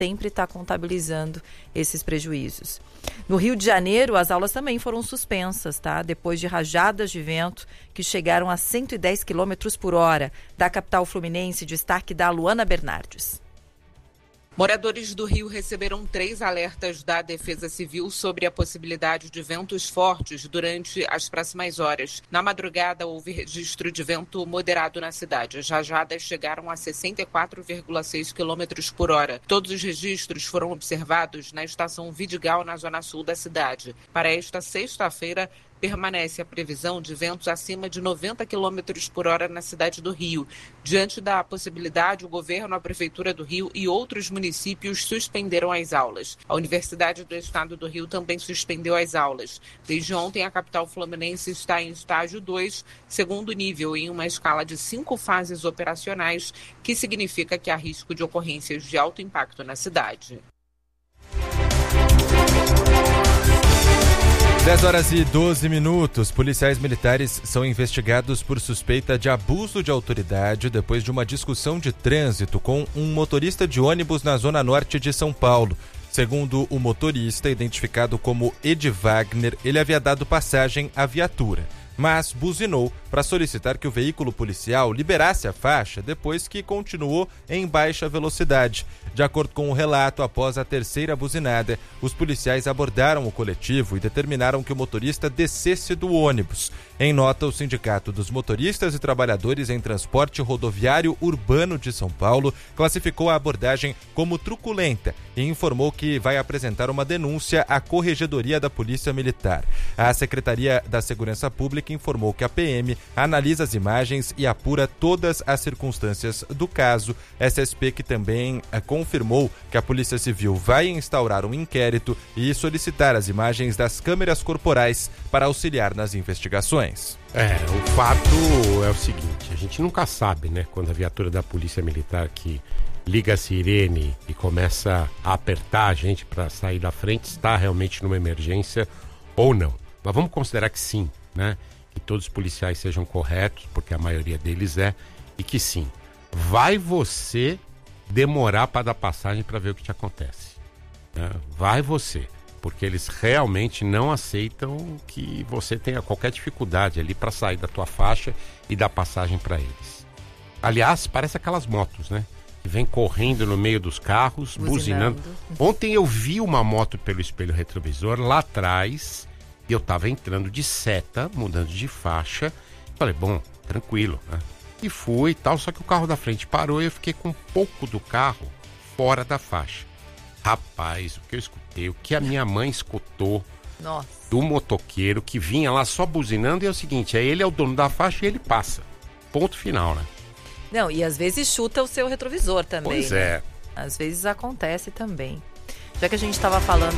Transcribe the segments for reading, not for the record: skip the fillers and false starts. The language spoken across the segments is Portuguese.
sempre está contabilizando esses prejuízos. No Rio de Janeiro, as aulas também foram suspensas, tá? Depois de rajadas de vento que chegaram a 110 km por hora. Da capital fluminense, destaque da Luana Bernardes. Moradores do Rio receberam 3 alertas da Defesa Civil sobre a possibilidade de ventos fortes durante as próximas horas. Na madrugada, houve registro de vento moderado na cidade. As rajadas chegaram a 64,6 km por hora. Todos os registros foram observados na estação Vidigal, na zona sul da cidade. Para esta sexta-feira, permanece a previsão de ventos acima de 90 km por hora na cidade do Rio. Diante da possibilidade, o governo, a Prefeitura do Rio e outros municípios suspenderam as aulas. A Universidade do Estado do Rio também suspendeu as aulas. Desde ontem, a capital fluminense está em estágio 2, segundo nível, em uma escala de 5 fases operacionais, que significa que há risco de ocorrências de alto impacto na cidade. 10h12. Policiais militares são investigados por suspeita de abuso de autoridade depois de uma discussão de trânsito com um motorista de ônibus na zona norte de São Paulo. Segundo o motorista, identificado como Ed Wagner, ele havia dado passagem à viatura, mas buzinou para solicitar que o veículo policial liberasse a faixa depois que continuou em baixa velocidade. De acordo com o relato, após a terceira buzinada, os policiais abordaram o coletivo e determinaram que o motorista descesse do ônibus. Em nota, o Sindicato dos Motoristas e Trabalhadores em Transporte Rodoviário Urbano de São Paulo classificou a abordagem como truculenta e informou que vai apresentar uma denúncia à Corregedoria da Polícia Militar. A Secretaria da Segurança Pública informou que a PM analisa as imagens e apura todas as circunstâncias do caso. SSP que também confirmou que a Polícia Civil vai instaurar um inquérito e solicitar as imagens das câmeras corporais para auxiliar nas investigações. O fato é o seguinte, a gente nunca sabe, né, quando a viatura da Polícia Militar que liga a sirene e começa a apertar a gente para sair da frente, está realmente numa emergência ou não. Mas vamos considerar que sim, né? Que todos os policiais sejam corretos, porque a maioria deles é, e que sim, vai você demorar para dar passagem para ver o que te acontece, né? Vai você, porque eles realmente não aceitam que você tenha qualquer dificuldade ali para sair da tua faixa e dar passagem para eles. Aliás, parece aquelas motos, né? Que vem correndo no meio dos carros, buzinando. Ontem eu vi uma moto pelo espelho retrovisor lá atrás. E eu tava entrando de seta, mudando de faixa. Falei, bom, tranquilo, né? E fui e tal, só que o carro da frente parou e eu fiquei com um pouco do carro fora da faixa. Rapaz, o que eu escutei, o que a minha mãe escutou. Nossa. Do motoqueiro que vinha lá só buzinando, e é o seguinte, ele é o dono da faixa e ele passa. Ponto final, né? Não, e às vezes chuta o seu retrovisor também. Pois é. Né? Às vezes acontece também. Já que a gente estava falando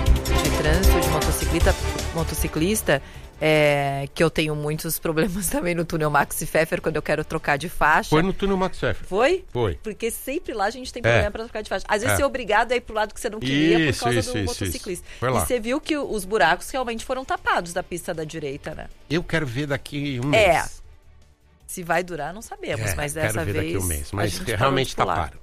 de trânsito, de motociclista, que eu tenho muitos problemas também no túnel Max Pfeffer quando eu quero trocar de faixa. Foi no túnel Max Pfeffer? Foi? Foi. Porque sempre lá a gente tem problema para trocar de faixa. Às vezes você é obrigado a ir pro lado que você não queria por causa do motociclista. Foi lá. E você viu que os buracos realmente foram tapados da pista da direita, né? Eu quero ver daqui um mês. Se vai durar, não sabemos, mas dessa vez... Quero ver daqui um mês, mas realmente taparam.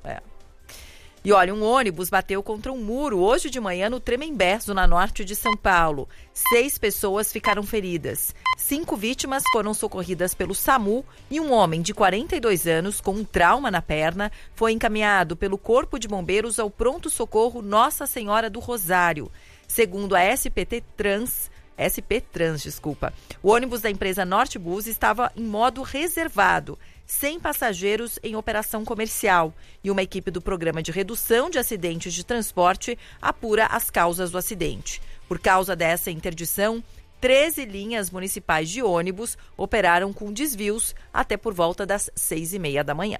E olha, um ônibus bateu contra um muro hoje de manhã no Tremembé, zona norte de São Paulo. 6 pessoas ficaram feridas. 5 vítimas foram socorridas pelo SAMU e um homem de 42 anos com um trauma na perna foi encaminhado pelo Corpo de Bombeiros ao pronto-socorro Nossa Senhora do Rosário. Segundo a SP Trans, o ônibus da empresa Nortebus estava em modo reservado, sem passageiros em operação comercial, e uma equipe do Programa de Redução de Acidentes de Transporte apura as causas do acidente. Por causa dessa interdição, 13 linhas municipais de ônibus operaram com desvios até por volta das 6h30 da manhã.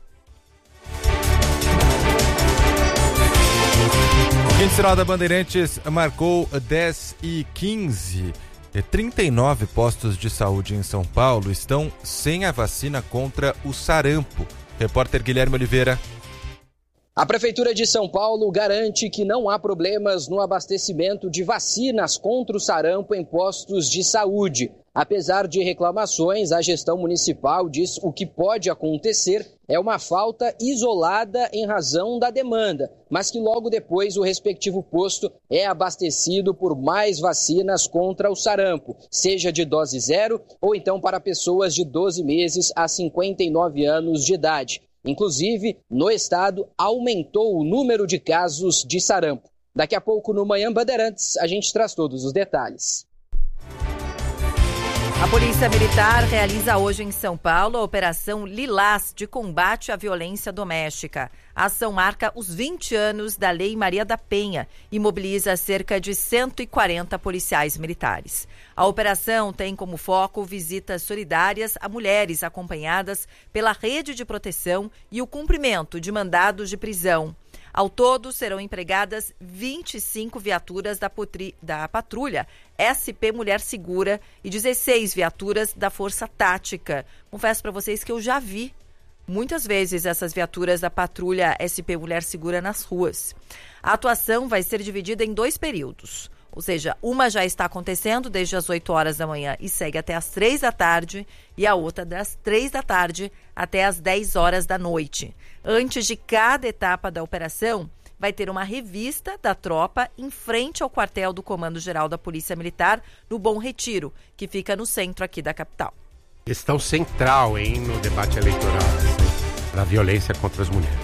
O Quinto Sinal da Bandeirantes marcou 10h15. 39 postos de saúde em São Paulo estão sem a vacina contra o sarampo. Repórter Guilherme Oliveira. A Prefeitura de São Paulo garante que não há problemas no abastecimento de vacinas contra o sarampo em postos de saúde. Apesar de reclamações, a gestão municipal diz o que pode acontecer é uma falta isolada em razão da demanda, mas que logo depois o respectivo posto é abastecido por mais vacinas contra o sarampo, seja de dose zero ou então para pessoas de 12 meses a 59 anos de idade. Inclusive, no estado, aumentou o número de casos de sarampo. Daqui a pouco, no Manhã Bandeirantes, a gente traz todos os detalhes. A Polícia Militar realiza hoje em São Paulo a Operação Lilás de combate à violência doméstica. A ação marca os 20 anos da Lei Maria da Penha e mobiliza cerca de 140 policiais militares. A operação tem como foco visitas solidárias a mulheres acompanhadas pela rede de proteção e o cumprimento de mandados de prisão. Ao todo, serão empregadas 25 viaturas da patrulha SP Mulher Segura e 16 viaturas da Força Tática. Confesso para vocês que eu já vi muitas vezes essas viaturas da patrulha SP Mulher Segura nas ruas. A atuação vai ser dividida em 2 períodos. Ou seja, uma já está acontecendo desde as 8 horas da manhã e segue até as 3 da tarde e a outra das 3 da tarde até as 10 horas da noite. Antes de cada etapa da operação, vai ter uma revista da tropa em frente ao quartel do Comando Geral da Polícia Militar, no Bom Retiro, que fica no centro aqui da capital. Questão central, hein, no debate eleitoral, para a violência contra as mulheres.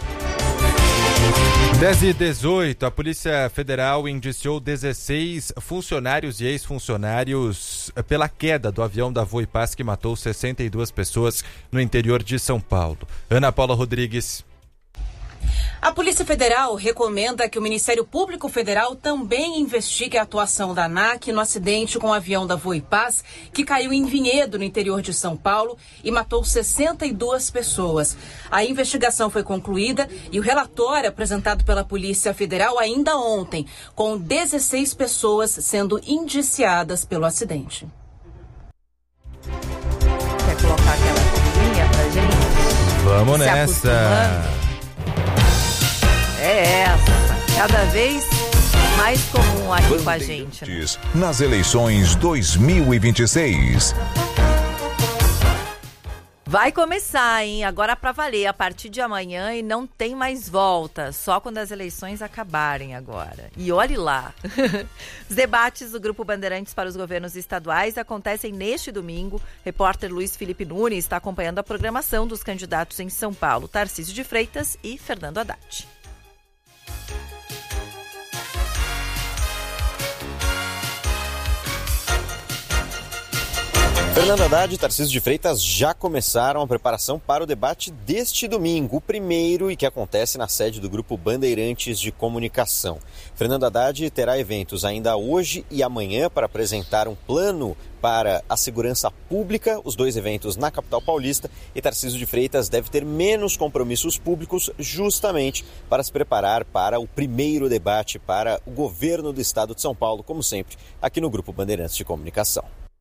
10h18, a Polícia Federal indiciou 16 funcionários e ex-funcionários pela queda do avião da Voipaz que matou 62 pessoas no interior de São Paulo. Ana Paula Rodrigues. A Polícia Federal recomenda que o Ministério Público Federal também investigue a atuação da ANAC no acidente com o avião da Voipaz, que caiu em Vinhedo, no interior de São Paulo, e matou 62 pessoas. A investigação foi concluída e o relatório apresentado pela Polícia Federal ainda ontem, com 16 pessoas sendo indiciadas pelo acidente. Quer colocar aquela corridinha pra gente? Vamos nessa! É essa, cada vez mais comum aqui com a gente. Né? Nas eleições 2026. Vai começar, hein? Agora pra valer, a partir de amanhã e não tem mais volta, só quando as eleições acabarem agora. E olhe lá. Os debates do Grupo Bandeirantes para os governos estaduais acontecem neste domingo. Repórter Luiz Felipe Nunes está acompanhando a programação dos candidatos em São Paulo, Tarcísio de Freitas e Fernando Haddad. Fernando Haddad e Tarcísio de Freitas já começaram a preparação para o debate deste domingo, o primeiro e que acontece na sede do Grupo Bandeirantes de Comunicação. Fernando Haddad terá eventos ainda hoje e amanhã para apresentar um plano para a segurança pública, os 2 eventos na capital paulista, e Tarcísio de Freitas deve ter menos compromissos públicos justamente para se preparar para o primeiro debate para o governo do estado de São Paulo, como sempre, aqui no Grupo Bandeirantes de Comunicação.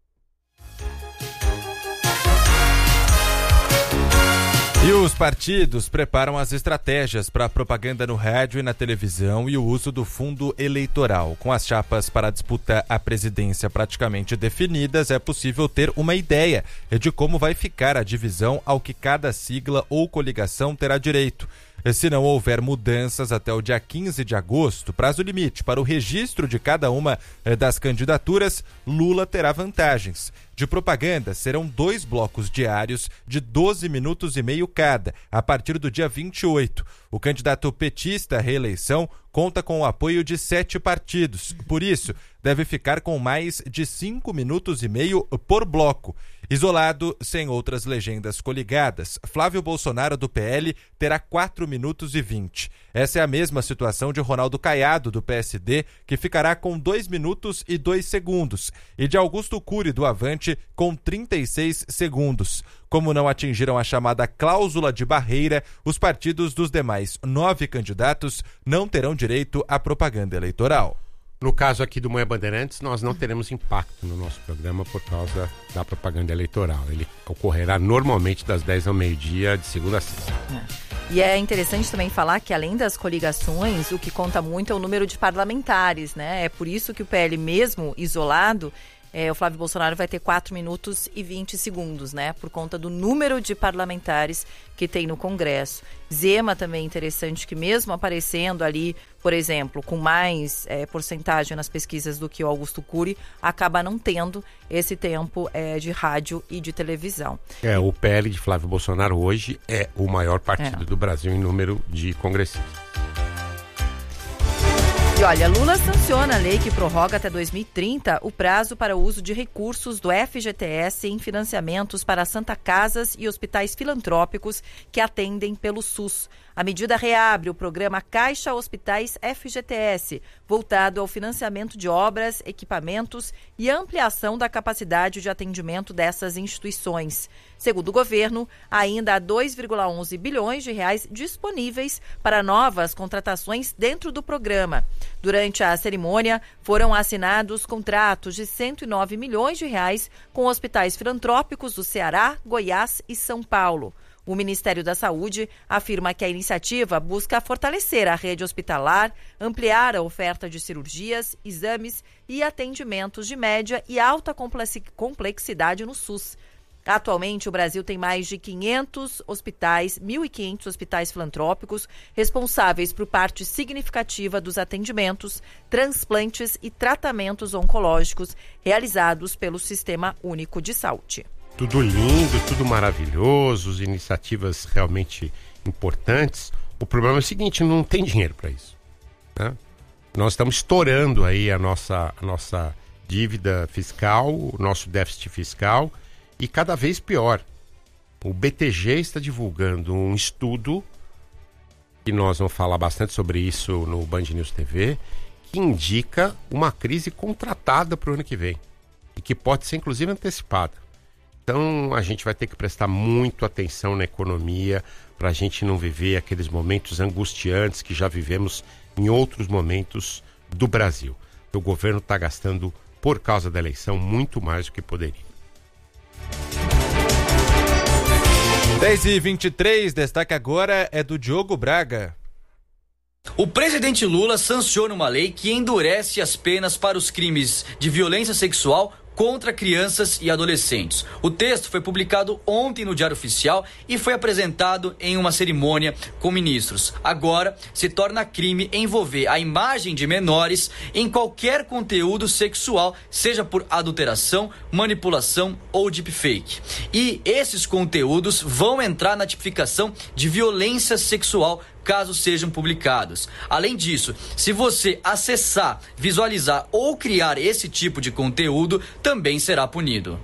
E os partidos preparam as estratégias para a propaganda no rádio e na televisão e o uso do fundo eleitoral. Com as chapas para a disputa à presidência praticamente definidas, é possível ter uma ideia de como vai ficar a divisão ao que cada sigla ou coligação terá direito. Se não houver mudanças até o dia 15 de agosto, prazo limite para o registro de cada uma das candidaturas, Lula terá vantagens. De propaganda, serão 2 blocos diários de 12 minutos e meio cada, a partir do dia 28. O candidato petista à reeleição conta com o apoio de 7 partidos. Por isso, deve ficar com mais de 5 minutos e meio por bloco. Isolado, sem outras legendas coligadas, Flávio Bolsonaro do PL terá 4 minutos e 20. Essa é a mesma situação de Ronaldo Caiado do PSD, que ficará com 2 minutos e 2 segundos, e de Augusto Cury do Avante com 36 segundos. Como não atingiram a chamada cláusula de barreira, os partidos dos demais 9 candidatos não terão direito à propaganda eleitoral. No caso aqui do Manhã Bandeirantes, nós não teremos impacto no nosso programa por causa da propaganda eleitoral. Ele ocorrerá normalmente das 10 ao meio-dia, de segunda a sexta. E é interessante também falar que, além das coligações, o que conta muito é o número de parlamentares, né? É por isso que o PL, mesmo isolado, o Flávio Bolsonaro vai ter 4 minutos e 20 segundos, né? Por conta do número de parlamentares que tem no Congresso. Zema também é interessante que, mesmo aparecendo ali, por exemplo, com mais porcentagem nas pesquisas do que o Augusto Cury, acaba não tendo esse tempo de rádio e de televisão. O PL de Flávio Bolsonaro hoje é o maior partido do Brasil em número de congressistas. E olha, Lula sanciona a lei que prorroga até 2030 o prazo para o uso de recursos do FGTS em financiamentos para Santa Casas e hospitais filantrópicos que atendem pelo SUS. A medida reabre o programa Caixa Hospitais FGTS, voltado ao financiamento de obras, equipamentos e ampliação da capacidade de atendimento dessas instituições. Segundo o governo, ainda há 2,11 bilhões de reais disponíveis para novas contratações dentro do programa. Durante a cerimônia, foram assinados contratos de 109 milhões de reais com hospitais filantrópicos do Ceará, Goiás e São Paulo. O Ministério da Saúde afirma que a iniciativa busca fortalecer a rede hospitalar, ampliar a oferta de cirurgias, exames e atendimentos de média e alta complexidade no SUS. Atualmente, o Brasil tem mais de 500 hospitais, 1.500 hospitais filantrópicos, responsáveis por parte significativa dos atendimentos, transplantes e tratamentos oncológicos realizados pelo Sistema Único de Saúde. Tudo lindo, tudo maravilhoso, iniciativas realmente importantes. O problema é o seguinte, não tem dinheiro para isso, né? Nós estamos estourando aí a nossa dívida fiscal, o nosso déficit fiscal, e cada vez pior. O BTG está divulgando um estudo, e nós vamos falar bastante sobre isso no Band News TV, que indica uma crise contratada para o ano que vem, e que pode ser inclusive antecipada. Então a gente vai ter que prestar muito atenção na economia para a gente não viver aqueles momentos angustiantes que já vivemos em outros momentos do Brasil. O governo está gastando, por causa da eleição, muito mais do que poderia. 10h23, destaque agora é do Diogo Braga. O presidente Lula sanciona uma lei que endurece as penas para os crimes de violência sexual contra crianças e adolescentes. O texto foi publicado ontem no Diário Oficial e foi apresentado em uma cerimônia com ministros. Agora, se torna crime envolver a imagem de menores em qualquer conteúdo sexual, seja por adulteração, manipulação ou deepfake. E esses conteúdos vão entrar na tipificação de violência sexual caso sejam publicados. Além disso, se você acessar, visualizar ou criar esse tipo de conteúdo, também será punido.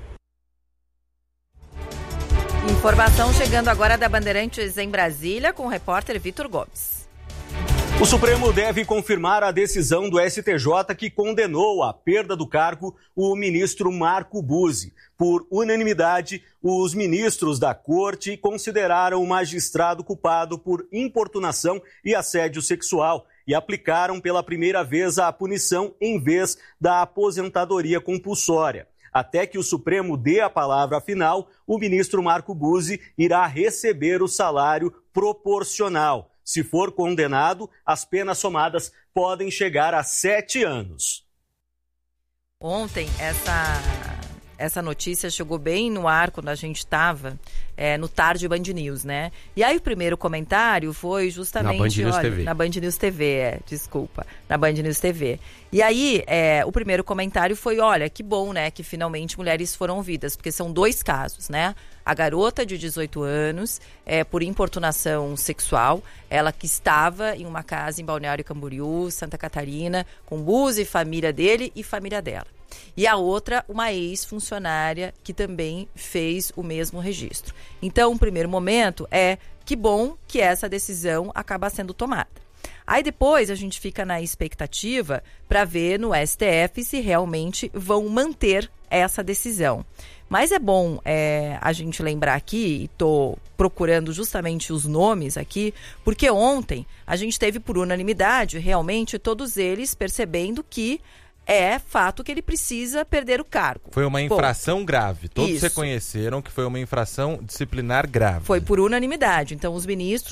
Informação chegando agora da Bandeirantes em Brasília com o repórter Vitor Gomes. O Supremo deve confirmar a decisão do STJ que condenou à perda do cargo o ministro Marco Buzzi. Por unanimidade, os ministros da corte consideraram o magistrado culpado por importunação e assédio sexual e aplicaram pela primeira vez a punição em vez da aposentadoria compulsória. Até que o Supremo dê a palavra final, o ministro Marco Buzzi irá receber o salário proporcional. Se for condenado, as penas somadas podem chegar a 7 anos. Ontem, essa notícia chegou bem no ar quando a gente estava no Tarde Band News, né? E aí o primeiro comentário foi justamente... Na Band News TV. Na Band News TV, desculpa. Na Band News TV. E aí, o primeiro comentário foi, olha, que bom, né, que finalmente mulheres foram ouvidas, porque são 2 casos, né? A garota de 18 anos, por importunação sexual, ela que estava em uma casa em Balneário Camboriú, Santa Catarina, com Buzzi, família dele e família dela. E a outra, uma ex-funcionária que também fez o mesmo registro. Então, o primeiro momento que bom que essa decisão acaba sendo tomada. Aí depois a gente fica na expectativa para ver no STF se realmente vão manter essa decisão. Mas é bom a gente lembrar aqui, e estou procurando justamente os nomes aqui, porque ontem a gente teve por unanimidade, realmente, todos eles percebendo que é fato que ele precisa perder o cargo. Foi uma infração grave. Todos reconheceram que foi uma infração disciplinar grave. Foi por unanimidade. Então, os ministros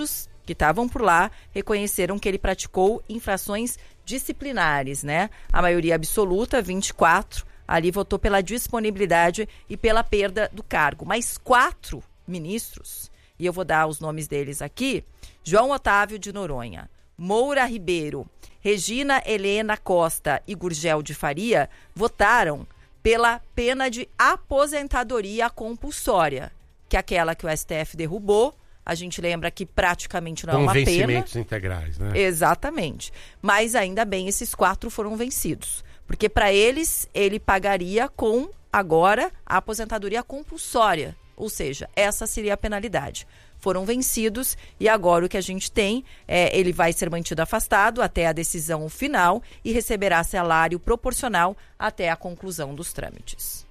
que estavam por lá reconheceram que ele praticou infrações disciplinares, né? A maioria absoluta, 24, ali votou pela disponibilidade e pela perda do cargo. Mas 4 ministros, e eu vou dar os nomes deles aqui, João Otávio de Noronha, Moura Ribeiro, Regina Helena Costa e Gurgel de Faria, votaram pela pena de aposentadoria compulsória, que é aquela que o STF derrubou. A gente lembra que praticamente não é uma pena. Com vencimentos integrais, né? Exatamente. Mas ainda bem, esses 4 foram vencidos. Porque para eles, ele pagaria com, agora, a aposentadoria compulsória. Ou seja, essa seria a penalidade. Foram vencidos e agora o que a gente tem é ele vai ser mantido afastado até a decisão final e receberá salário proporcional até a conclusão dos trâmites.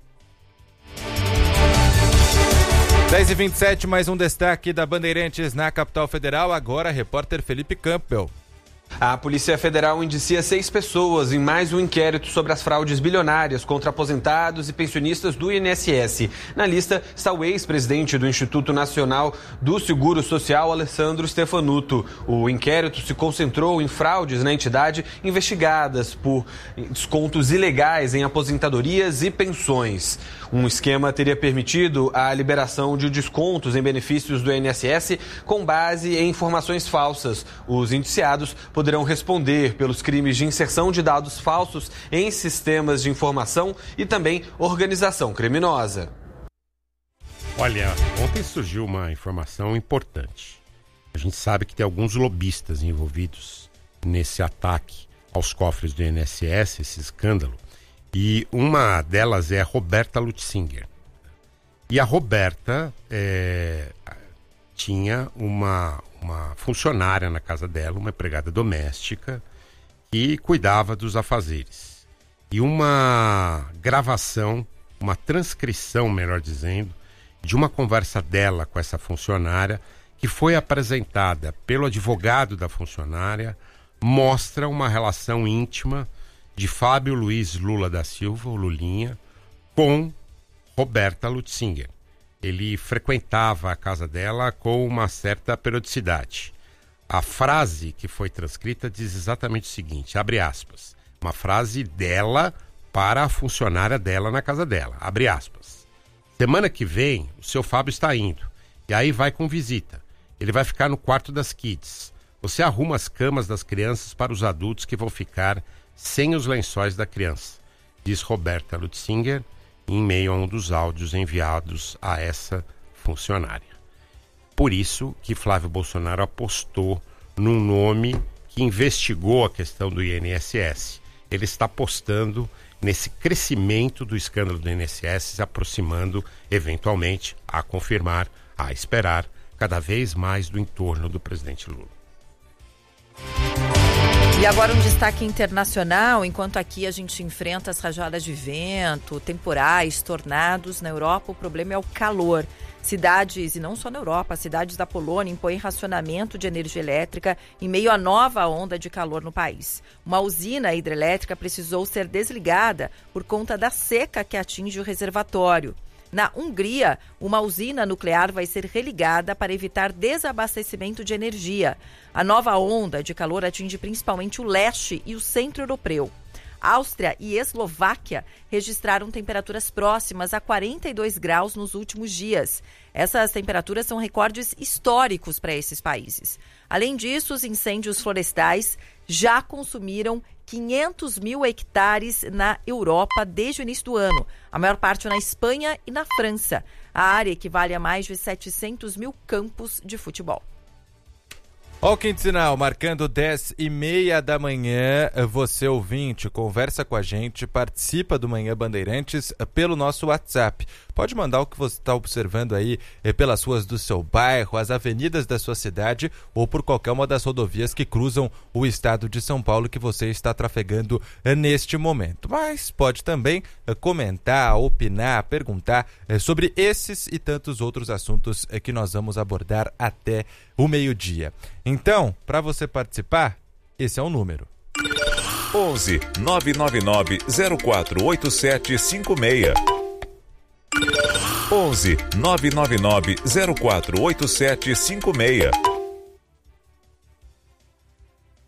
10h27, mais um destaque da Bandeirantes na capital federal. Agora, repórter Felipe Campbell. A Polícia Federal indicia 6 pessoas em mais um inquérito sobre as fraudes bilionárias contra aposentados e pensionistas do INSS. Na lista está o ex-presidente do Instituto Nacional do Seguro Social, Alessandro Stefanuto. O inquérito se concentrou em fraudes na entidade investigadas por descontos ilegais em aposentadorias e pensões. Um esquema teria permitido a liberação de descontos em benefícios do INSS com base em informações falsas. Os indiciados poderão responder pelos crimes de inserção de dados falsos em sistemas de informação e também organização criminosa. Olha, ontem surgiu uma informação importante. A gente sabe que tem alguns lobistas envolvidos nesse ataque aos cofres do INSS, esse escândalo. E uma delas é a Roberta Lutzinger. E a Roberta tinha uma funcionária na casa dela, uma empregada doméstica, que cuidava dos afazeres. E uma gravação, uma transcrição, melhor dizendo, de uma conversa dela com essa funcionária, que foi apresentada pelo advogado da funcionária, mostra uma relação íntima de Fábio Luiz Lula da Silva, o Lulinha, com Roberta Lutzinger. Ele frequentava a casa dela com uma certa periodicidade. A frase que foi transcrita diz exatamente o seguinte, abre aspas, uma frase dela para a funcionária dela na casa dela, abre aspas. Semana que vem, o seu Fábio está indo, e aí vai com visita. Ele vai ficar no quarto das kids. Você arruma as camas das crianças para os adultos que vão ficar sem os lençóis da criança, diz Roberta Lutzinger, em meio a um dos áudios enviados a essa funcionária. Por isso que Flávio Bolsonaro apostou num nome que investigou a questão do INSS. Ele está apostando nesse crescimento do escândalo do INSS, se aproximando, eventualmente, a confirmar, a esperar, cada vez mais do entorno do presidente Lula. E agora um destaque internacional, enquanto aqui a gente enfrenta as rajadas de vento, temporais, tornados, na Europa o problema é o calor. Cidades, e não só na Europa, cidades da Polônia impõem racionamento de energia elétrica em meio à nova onda de calor no país. Uma usina hidrelétrica precisou ser desligada por conta da seca que atinge o reservatório. Na Hungria, uma usina nuclear vai ser religada para evitar desabastecimento de energia. A nova onda de calor atinge principalmente o leste e o centro europeu. Áustria e Eslováquia registraram temperaturas próximas a 42 graus nos últimos dias. Essas temperaturas são recordes históricos para esses países. Além disso, os incêndios florestais já consumiram 500 mil hectares na Europa desde o início do ano, a maior parte na Espanha e na França. A área equivale a mais de 700 mil campos de futebol. Ó o quinto sinal, marcando 10h30 da manhã, você ouvinte, conversa com a gente, participa do Manhã Bandeirantes pelo nosso WhatsApp. Pode mandar o que você está observando aí pelas ruas do seu bairro, as avenidas da sua cidade ou por qualquer uma das rodovias que cruzam o estado de São Paulo que você está trafegando neste momento. Mas pode também comentar, opinar, perguntar sobre esses e tantos outros assuntos que nós vamos abordar até o meio-dia. Então, para você participar, esse é o número. 11 999 048756. 11 999 048756.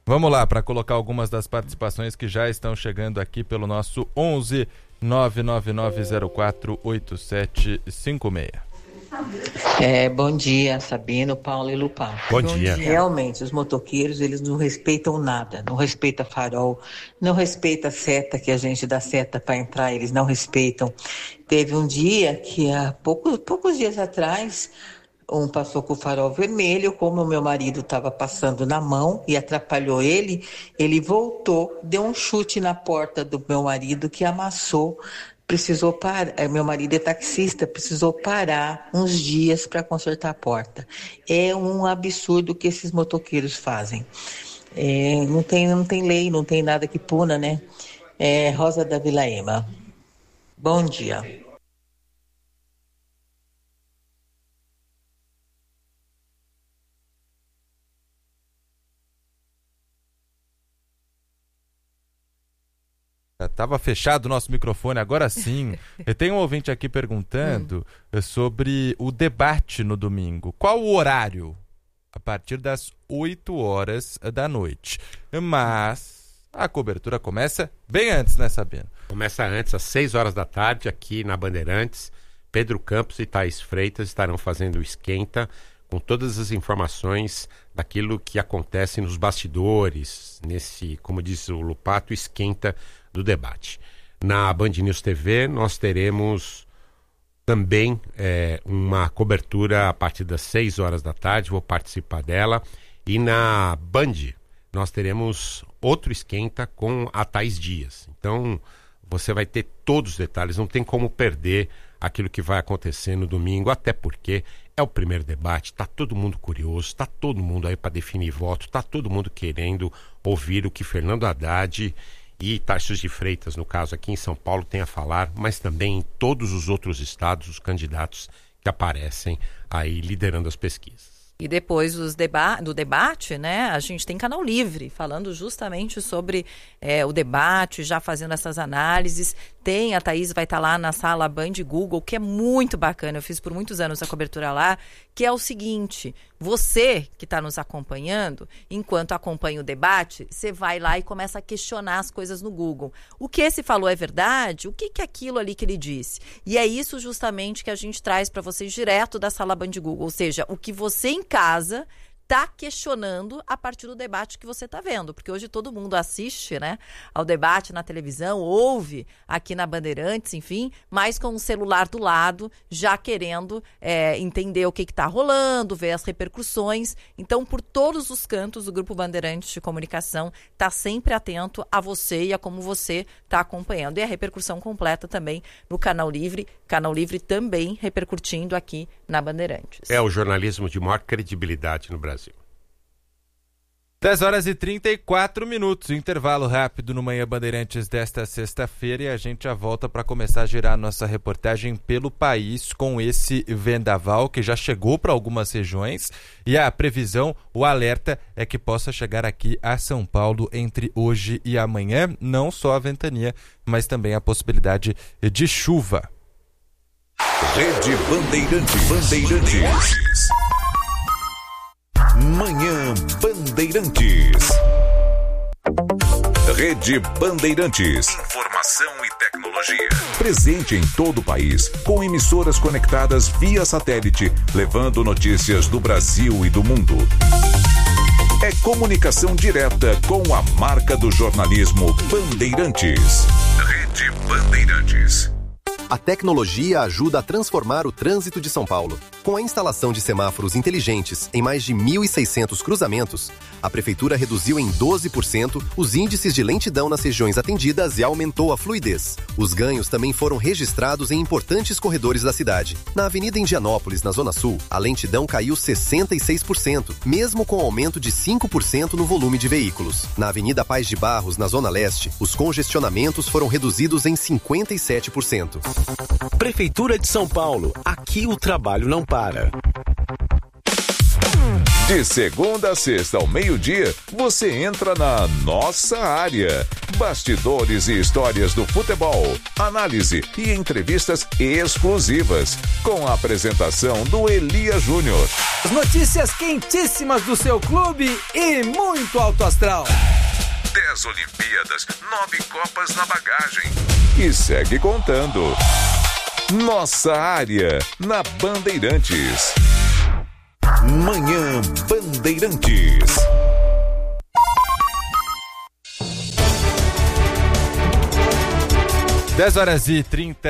Vamos lá, para colocar algumas das participações que já estão chegando aqui pelo nosso 11 99904 8756. Bom dia, Sabino, Paulo e Lupão. Bom dia. Realmente, os motoqueiros, eles não respeitam nada. Não respeita farol, não respeita seta, que a gente dá seta para entrar, eles não respeitam. Teve um dia que, há poucos dias atrás, um passou com o farol vermelho, como o meu marido estava passando na mão e atrapalhou ele voltou, deu um chute na porta do meu marido que amassou. Precisou parar, meu marido é taxista, precisou parar uns dias para consertar a porta. É um absurdo o que esses motoqueiros fazem. Não tem lei, não tem nada que puna, né? Rosa da Vila Ema. Bom dia. Estava fechado o nosso microfone, agora sim. Tem um ouvinte aqui perguntando sobre o debate no domingo. Qual o horário? A partir das 8 horas da noite. Mas a cobertura começa bem antes, né, Sabino? Começa antes, às 6 horas da tarde, aqui na Bandeirantes. Pedro Campos e Thaís Freitas estarão fazendo o esquenta com todas as informações daquilo que acontece nos bastidores, nesse, como disse o Lupato, esquenta do debate. Na Band News TV nós teremos também uma cobertura a partir das 6 horas da tarde, vou participar dela, e na Band nós teremos outro esquenta com a Thaís Dias. Então você vai ter todos os detalhes, não tem como perder aquilo que vai acontecer no domingo, até porque é o primeiro debate, está todo mundo curioso, está todo mundo aí para definir voto, está todo mundo querendo ouvir o que Fernando Haddad e Tarcísio de Freitas, no caso aqui em São Paulo, tem a falar, mas também em todos os outros estados, os candidatos que aparecem aí liderando as pesquisas. E depois do debate, né, a gente tem Canal Livre, falando justamente sobre o debate, já fazendo essas análises. Tem, a Thaís vai estar lá na sala Band Google, que é muito bacana, eu fiz por muitos anos a cobertura lá, que é o seguinte: você que está nos acompanhando, enquanto acompanha o debate, você vai lá e começa a questionar as coisas no Google. O que esse falou é verdade? O que é aquilo ali que ele disse? E é isso justamente que a gente traz para vocês direto da sala Band Google, ou seja, o que você em casa está questionando a partir do debate que você está vendo, porque hoje todo mundo assiste, né, ao debate na televisão, ouve aqui na Bandeirantes, enfim, mas com o celular do lado, já querendo entender o que está rolando, ver as repercussões. Então, por todos os cantos, o Grupo Bandeirantes de Comunicação está sempre atento a você e a como você está acompanhando. E a repercussão completa também no Canal Livre também repercutindo aqui na Bandeirantes. É o jornalismo de maior credibilidade no Brasil. 10 horas e 34 minutos, intervalo rápido no Manhã Bandeirantes desta sexta-feira, e a gente já volta para começar a girar nossa reportagem pelo país com esse vendaval que já chegou para algumas regiões, e a previsão, o alerta é que possa chegar aqui a São Paulo entre hoje e amanhã, não só a ventania, mas também a possibilidade de chuva. Rede Bandeirantes. Manhã Bandeirantes. Rede Bandeirantes. Informação e tecnologia. Presente em todo o país, com emissoras conectadas via satélite, levando notícias do Brasil e do mundo. É comunicação direta com a marca do jornalismo Bandeirantes. Rede Bandeirantes. A tecnologia ajuda a transformar o trânsito de São Paulo. Com a instalação de semáforos inteligentes em mais de 1.600 cruzamentos, a Prefeitura reduziu em 12% os índices de lentidão nas regiões atendidas e aumentou a fluidez. Os ganhos também foram registrados em importantes corredores da cidade. Na Avenida Indianópolis, na Zona Sul, a lentidão caiu 66%, mesmo com aumento de 5% no volume de veículos. Na Avenida Paz de Barros, na Zona Leste, os congestionamentos foram reduzidos em 57%. Prefeitura de São Paulo. Aqui o trabalho não para. De segunda a sexta ao meio-dia, você entra na Nossa Área. Bastidores e histórias do futebol, análise e entrevistas exclusivas, com a apresentação do Elias Júnior. As notícias quentíssimas do seu clube e muito alto astral. 10 Olimpíadas, 9 Copas na bagagem. E segue contando. Nossa Área, na Bandeirantes. Manhã Bandeirantes. Dez horas e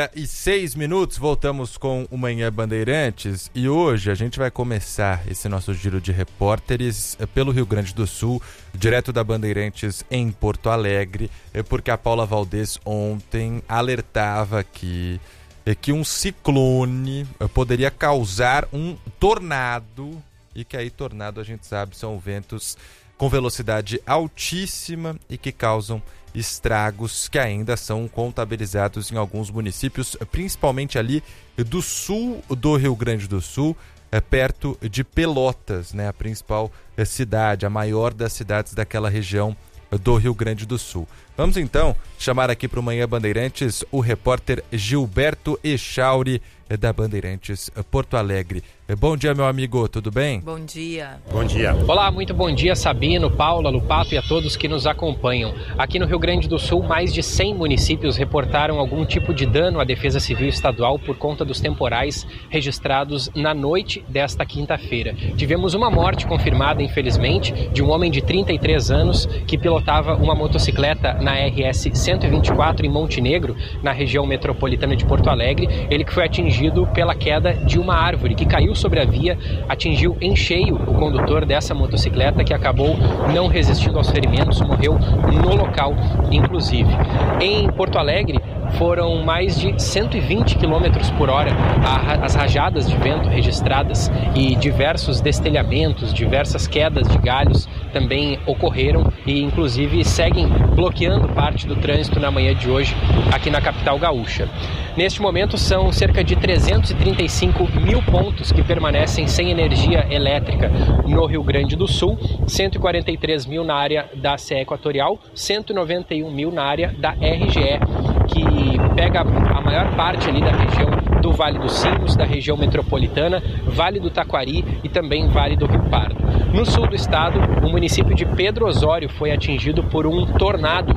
36 minutos, voltamos com o Manhã Bandeirantes e hoje a gente vai começar esse nosso giro de repórteres pelo Rio Grande do Sul, direto da Bandeirantes em Porto Alegre, porque a Paula Valdez ontem alertava aqui que um ciclone poderia causar um tornado, e que aí tornado a gente sabe são ventos com velocidade altíssima e que causam estragos que ainda são contabilizados em alguns municípios, principalmente ali do sul do Rio Grande do Sul, perto de Pelotas, né, a principal cidade, a maior das cidades daquela região do Rio Grande do Sul. Vamos então chamar aqui para o Manhã Bandeirantes o repórter Gilberto Echauri, da Bandeirantes Porto Alegre. Bom dia, meu amigo, tudo bem? Bom dia. Bom dia. Olá, muito bom dia, Sabino, Paula, Lupato e a todos que nos acompanham. Aqui no Rio Grande do Sul, mais de 100 municípios reportaram algum tipo de dano à Defesa Civil Estadual por conta dos temporais registrados na noite desta quinta-feira. Tivemos uma morte confirmada, infelizmente, de um homem de 33 anos que pilotava uma motocicleta na RS 124 em Montenegro, na região metropolitana de Porto Alegre. Ele que foi atingido pela queda de uma árvore que caiu sobre a via, atingiu em cheio o condutor dessa motocicleta, que acabou não resistindo aos ferimentos, morreu no local, inclusive. Em Porto Alegre, foram mais de 120 km por hora as rajadas de vento registradas e diversos destelhamentos, diversas quedas de galhos também ocorreram e inclusive seguem bloqueando parte do trânsito na manhã de hoje aqui na capital gaúcha. Neste momento são cerca de 335 mil pontos que permanecem sem energia elétrica no Rio Grande do Sul, 143 mil na área da CE Equatorial, 191 mil na área da RGE, que pega a maior parte ali da região do Vale dos Sinos, da região metropolitana, Vale do Taquari e também Vale do Rio Pardo. No sul do estado, o município de Pedro Osório foi atingido por um tornado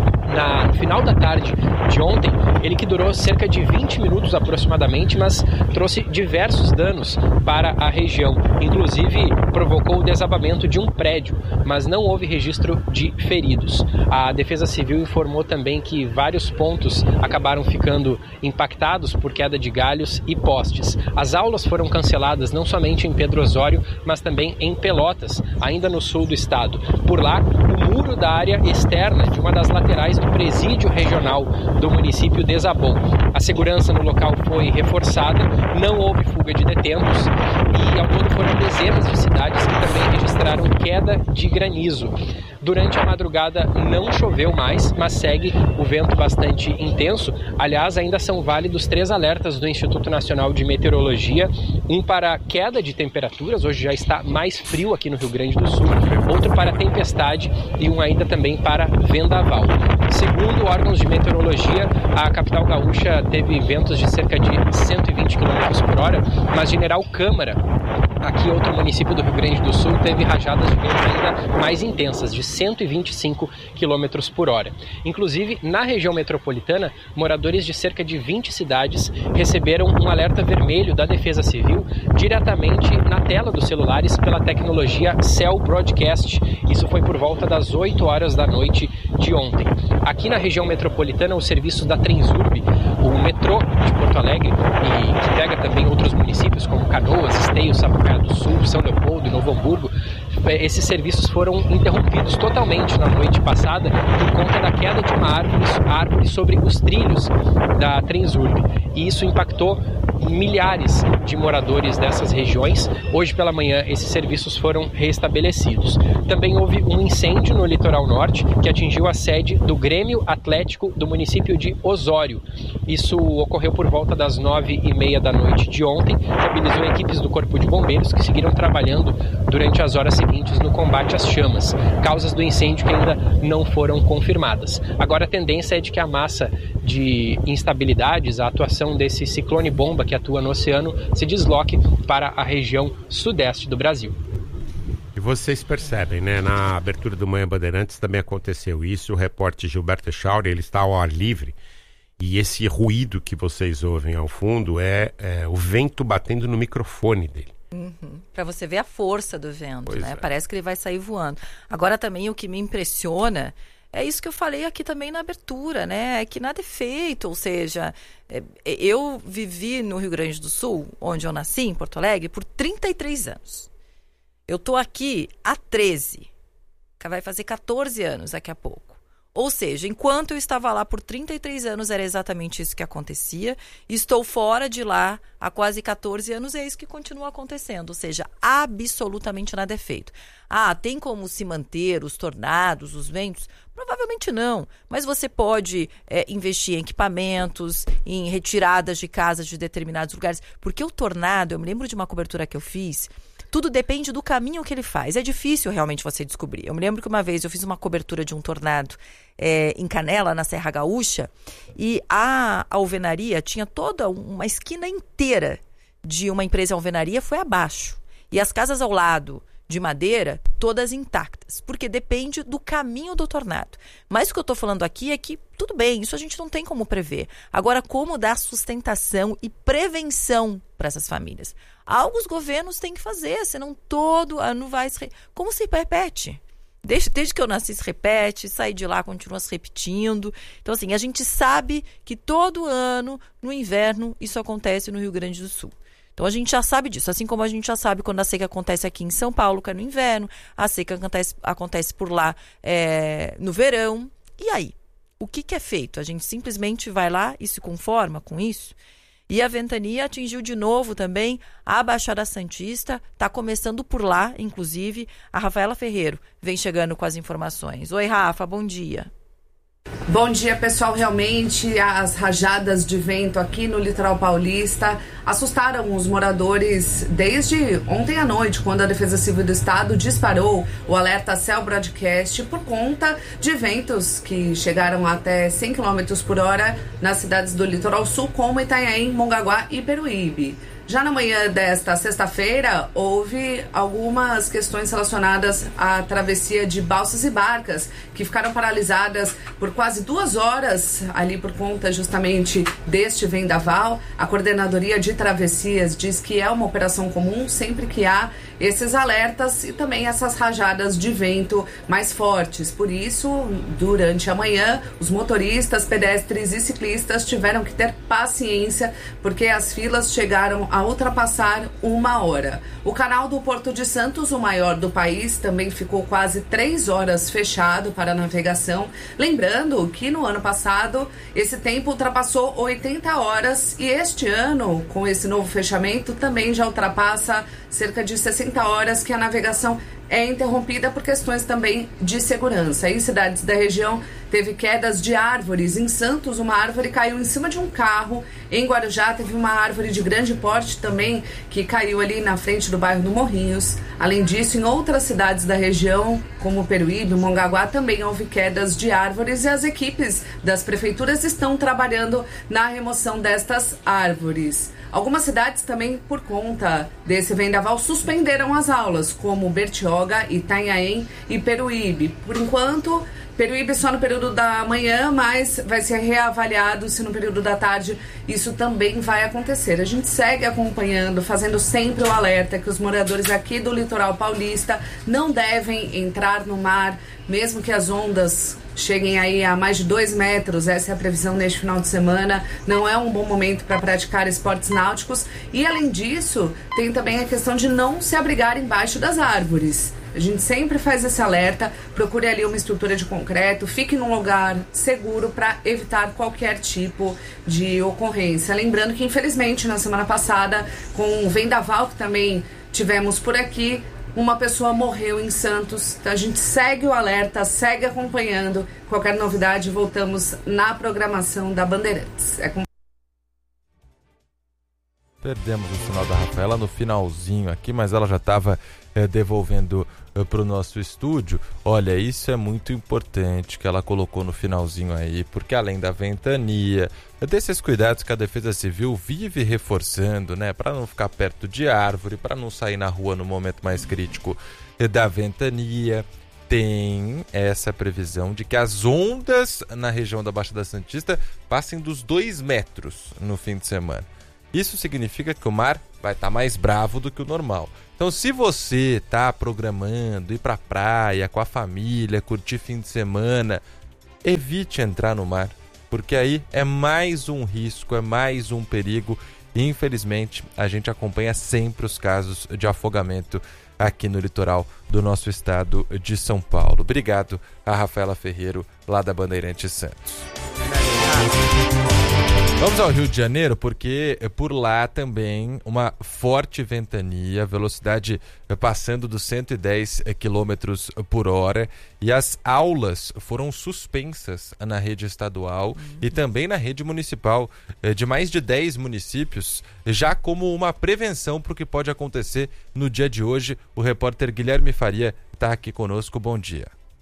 no final da tarde de ontem, ele que durou cerca de 20 minutos aproximadamente, mas trouxe diversos danos para a região. Inclusive, provocou o desabamento de um prédio, mas não houve registro de feridos. A Defesa Civil informou também que vários pontos acabaram ficando impactados por queda de galhos e postes. As aulas foram canceladas não somente em Pedro Osório, mas também em Pelotas, ainda no sul do estado. Por lá, o muro da área externa de uma das laterais do presídio regional do município desabou. A segurança no local foi reforçada, não houve fuga de detentos e ao todo foram dezenas de cidades que também registraram queda de granizo. Durante a madrugada não choveu mais, mas segue o vento bastante intenso. Aliás, ainda são válidos 3 alertas do Instituto Nacional de Meteorologia, um para queda de temperaturas, hoje já está mais frio aqui no Rio Grande do Sul, outro para tempestade e um ainda também para vendaval. Segundo órgãos de meteorologia, a capital gaúcha teve ventos de cerca de 120 km por hora, mas General Câmara, aqui outro município do Rio Grande do Sul, teve rajadas de vento ainda mais intensas, de 125 km por hora. Inclusive, na região metropolitana, moradores de cerca de 20 cidades receberam um alerta vermelho da Defesa Civil diretamente na tela dos celulares pela tecnologia Cell Broadcast. Isso foi por volta das 8 horas da noite de ontem. Aqui na região metropolitana, os serviços da Transurb, o metrô de Porto Alegre, e que pega também outros municípios como Canoas, Esteio, Sapucaia do Sul, São Leopoldo e Novo Hamburgo, esses serviços foram interrompidos totalmente na noite passada por conta da queda de uma árvore sobre os trilhos da Transurb. E isso impactou milhares de moradores dessas regiões. Hoje pela manhã esses serviços foram restabelecidos. Também houve um incêndio no litoral norte que atingiu a sede do Grêmio Atlético do município de Osório. Isso ocorreu por volta das 9h30 da noite de ontem, que mobilizou equipes do Corpo de Bombeiros que seguiram trabalhando durante as horas seguintes no combate às chamas. Causas do incêndio que ainda não foram confirmadas. Agora a tendência é de que a massa de instabilidades, a atuação desse ciclone bomba que atua no oceano, se desloque para a região sudeste do Brasil. E vocês percebem, né? Na abertura do Manhã Bandeirantes também aconteceu isso. O repórter Gilberto Echauri, ele está ao ar livre. E esse ruído que vocês ouvem ao fundo é o vento batendo no microfone dele. Para você ver a força do vento, Pois né? é. Parece que ele vai sair voando. Agora também o que me impressiona é isso que eu falei aqui também na abertura, né? É que nada é feito, ou seja, eu vivi no Rio Grande do Sul, onde eu nasci, em Porto Alegre, por 33 anos. Eu tô aqui há 13. Vai fazer 14 anos daqui a pouco. Ou seja, enquanto eu estava lá por 33 anos, era exatamente isso que acontecia. Estou fora de lá há quase 14 anos e é isso que continua acontecendo. Ou seja, absolutamente nada é feito. Tem como se manter os tornados, os ventos? Provavelmente não. Mas você pode investir em equipamentos, em retiradas de casas de determinados lugares. Porque o tornado, eu me lembro de uma cobertura que eu fiz, tudo depende do caminho que ele faz. É difícil realmente você descobrir. Eu me lembro que uma vez eu fiz uma cobertura de um tornado em Canela, na Serra Gaúcha, e a alvenaria tinha toda uma esquina inteira de uma empresa de alvenaria foi abaixo. E as casas ao lado de madeira, todas intactas, porque depende do caminho do tornado. Mas o que eu estou falando aqui é que, tudo bem, isso a gente não tem como prever. Agora, como dar sustentação e prevenção para essas famílias? Algo os governos têm que fazer, senão todo ano vai se... Como se repete? Desde que eu nasci se repete, saí de lá, continua se repetindo. Então, assim, a gente sabe que todo ano, no inverno, isso acontece no Rio Grande do Sul. Então, a gente já sabe disso. Assim como a gente já sabe quando a seca acontece aqui em São Paulo, que é no inverno, a seca acontece por lá no verão. E aí? O que é feito? A gente simplesmente vai lá e se conforma com isso? E a ventania atingiu de novo também a Baixada Santista. Está começando por lá, inclusive. A Rafaela Ferreiro vem chegando com as informações. Oi, Rafa, bom dia. Bom dia, pessoal. Realmente, as rajadas de vento aqui no litoral paulista assustaram os moradores desde ontem à noite, quando a Defesa Civil do Estado disparou o alerta Cell Broadcast por conta de ventos que chegaram até 100 km por hora nas cidades do litoral sul, como Itanhaém, Mongaguá e Peruíbe. Já na manhã desta sexta-feira, houve algumas questões relacionadas à travessia de balsas e barcas, que ficaram paralisadas por quase 2 horas, ali por conta justamente deste vendaval. A Coordenadoria de Travessias diz que é uma operação comum sempre que há esses alertas e também essas rajadas de vento mais fortes. Por isso, durante a manhã, os motoristas, pedestres e ciclistas tiveram que ter paciência, porque as filas chegaram a ultrapassar 1 hora. O canal do Porto de Santos, o maior do país, também ficou quase 3 horas fechado para navegação. Lembrando que no ano passado esse tempo ultrapassou 80 horas e este ano, com esse novo fechamento, também já ultrapassa cerca de 60 horas que a navegação é interrompida por questões também de segurança. Em cidades da região, teve quedas de árvores. Em Santos, uma árvore caiu em cima de um carro. Em Guarujá, teve uma árvore de grande porte também, que caiu ali na frente do bairro do Morrinhos. Além disso, em outras cidades da região, como Peruíbe, Mongaguá, também houve quedas de árvores e as equipes das prefeituras estão trabalhando na remoção destas árvores. Algumas cidades também, por conta desse vendaval, suspenderam as aulas, como Bertioga, Itanhaém e Peruíbe. Por enquanto, Peruíbe só no período da manhã, mas vai ser reavaliado se no período da tarde isso também vai acontecer. A gente segue acompanhando, fazendo sempre o alerta que os moradores aqui do litoral paulista não devem entrar no mar, mesmo que as ondas cheguem aí a mais de 2 metros, essa é a previsão neste final de semana. Não é um bom momento para praticar esportes náuticos. E além disso, tem também a questão de não se abrigar embaixo das árvores. A gente sempre faz esse alerta, procure ali uma estrutura de concreto, fique num lugar seguro para evitar qualquer tipo de ocorrência. Lembrando que, infelizmente, na semana passada, com o vendaval que também tivemos por aqui, uma pessoa morreu em Santos. Então a gente segue o alerta, segue acompanhando. Qualquer novidade, voltamos na programação da Bandeirantes. Perdemos o sinal da Rafaela no finalzinho aqui, mas ela já estava devolvendo para o nosso estúdio. Olha, isso é muito importante que ela colocou no finalzinho aí, porque além da ventania, desses cuidados que a Defesa Civil vive reforçando, né, para não ficar perto de árvore, para não sair na rua no momento mais crítico da ventania, tem essa previsão de que as ondas na região da Baixada Santista passem dos 2 metros no fim de semana. Isso significa que o mar vai estar mais bravo do que o normal. Então, se você está programando ir para a praia com a família, curtir fim de semana, evite entrar no mar, porque aí é mais um risco, é mais um perigo. E, infelizmente, a gente acompanha sempre os casos de afogamento aqui no litoral do nosso estado de São Paulo. Obrigado a Rafaela Ferreiro, lá da Bandeirantes Santos. Vamos ao Rio de Janeiro, porque por lá também uma forte ventania, velocidade passando dos 110 km por hora, e as aulas foram suspensas na rede estadual e também na rede municipal de mais de 10 municípios, já como uma prevenção para o que pode acontecer no dia de hoje. O repórter Guilherme Faria está aqui conosco. Bom dia.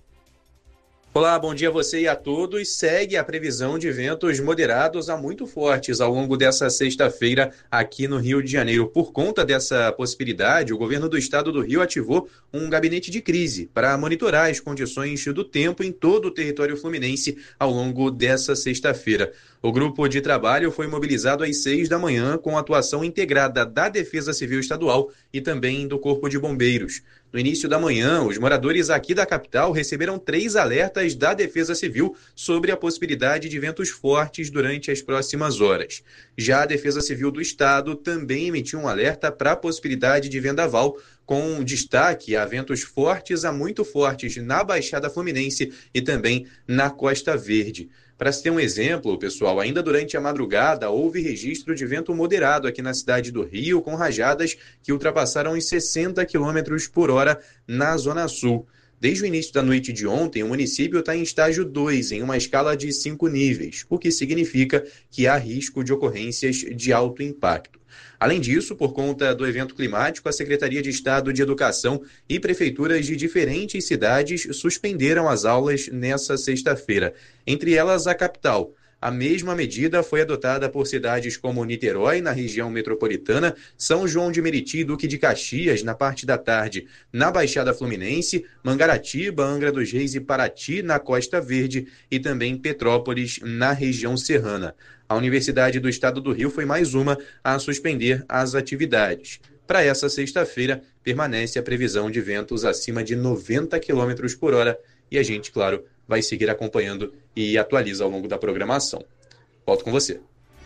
Olá, bom dia a você e a todos. Segue a previsão de ventos moderados a muito fortes ao longo dessa sexta-feira aqui no Rio de Janeiro. Por conta dessa possibilidade, o governo do estado do Rio ativou um gabinete de crise para monitorar as condições do tempo em todo o território fluminense ao longo dessa sexta-feira. O grupo de trabalho foi mobilizado às 6 da manhã com atuação integrada da Defesa Civil Estadual e também do Corpo de Bombeiros. No início da manhã, os moradores aqui da capital receberam 3 alertas da Defesa Civil sobre a possibilidade de ventos fortes durante as próximas horas. Já a Defesa Civil do Estado também emitiu um alerta para a possibilidade de vendaval, com destaque a ventos fortes a muito fortes na Baixada Fluminense e também na Costa Verde. Para se ter um exemplo, pessoal, ainda durante a madrugada houve registro de vento moderado aqui na cidade do Rio, com rajadas que ultrapassaram os 60 km por hora na Zona Sul. Desde o início da noite de ontem, o município está em estágio 2, em uma escala de 5 níveis, o que significa que há risco de ocorrências de alto impacto. Além disso, por conta do evento climático, a Secretaria de Estado de Educação e prefeituras de diferentes cidades suspenderam as aulas nessa sexta-feira, entre elas a capital. A mesma medida foi adotada por cidades como Niterói, na região metropolitana, São João de Meriti e Duque de Caxias, na parte da tarde, na Baixada Fluminense, Mangaratiba, Angra dos Reis e Paraty, na Costa Verde, e também Petrópolis, na região serrana. A Universidade do Estado do Rio foi mais uma a suspender as atividades. Para essa sexta-feira, permanece a previsão de ventos acima de 90 km por hora e a gente, claro, vai seguir acompanhando e atualiza ao longo da programação. Volto com você.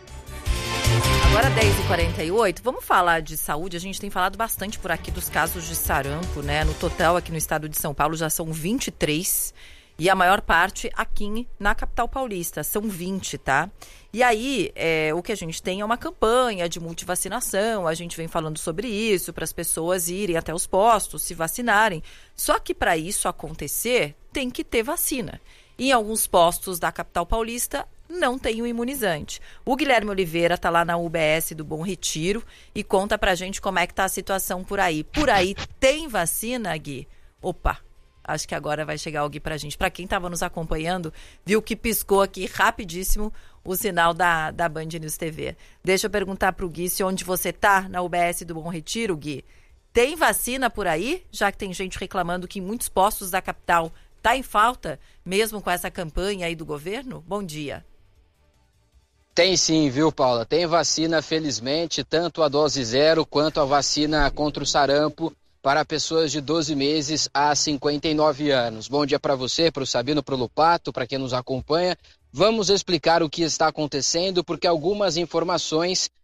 Agora 10h48, vamos falar de saúde. A gente tem falado bastante por aqui dos casos de sarampo, né? No total, aqui no estado de São Paulo, já são 23 e a maior parte aqui na capital paulista, são 20, tá? E aí, o que a gente tem é uma campanha de multivacinação, a gente vem falando sobre isso, para as pessoas irem até os postos, se vacinarem. Só que para isso acontecer, tem que ter vacina. Em alguns postos da capital paulista, não tem o imunizante. O Guilherme Oliveira está lá na UBS do Bom Retiro e conta pra gente como é que tá a situação por aí. Por aí tem vacina, Gui? Opa! Acho que agora vai chegar o Gui pra gente. Para quem estava nos acompanhando, viu que piscou aqui rapidíssimo o sinal da Band News TV. Deixa eu perguntar pro Gui se onde você tá, na UBS do Bom Retiro, Gui, tem vacina por aí? Já que tem gente reclamando que em muitos postos da capital tá em falta, mesmo com essa campanha aí do governo? Bom dia. Tem sim, viu, Paula? Tem vacina, felizmente, tanto a dose 0 quanto a vacina contra o sarampo para pessoas de 12 meses a 59 anos. Bom dia para você, para o Sabino, para o Lupato, para quem nos acompanha. Vamos explicar o que está acontecendo, porque algumas informações